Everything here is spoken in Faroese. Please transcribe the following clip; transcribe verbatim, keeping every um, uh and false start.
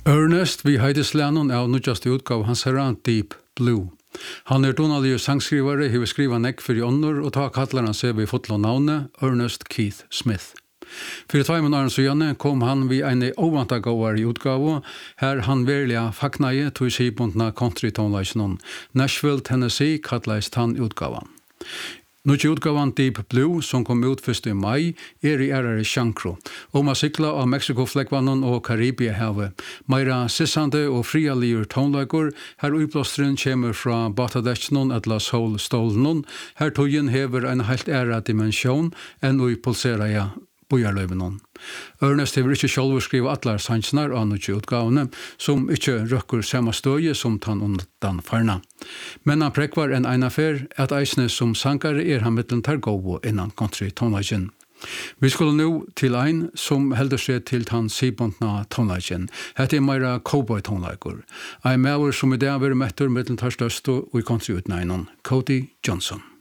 Ernest vi heideslærnon av nudjaste utgav hans herra Deep Blue. Han er donalige sangskrivare, hever skriva nekk for i ånder, og ta kallar han seg ved fotlo navnet Ernest Keith Smith. For tvei måneder så gjerne kom han vi en ovanta gåar i utgave, her han verliga faknaie tog sibundna country-tonlaisjonen. Nashville, Tennessee kallast han utgavan. Nå utgavan Deep Blue, som kom ut første i mai, er i ærare sjankro. Om a sykla av Mexiko-flekkvannen og Karibia-havet. Meira sissande og frialige tonlager, her utblåstren kommer fra Batadetsjonen etla Soul-stålen, her togjen hever en helt æra dimensjon enn ui pulsera ja bojarløyvenon. Ernest hever ikke sjálfur skriva atlar sangsnar av nukje utgavene, som ikke røkker samme støye som tan undan farna. Men han prekvar en einafer at eisne som sankare er han mittlen tar gåvo innan country tonlagen. Vi skulle nå til ein som heldur seg til tan sibundna tonlagen. Hette er meira cowboy tonlager. Ein maver som i dag vil mettur mittlen tar størst og i country utneinon, Cody Johnson.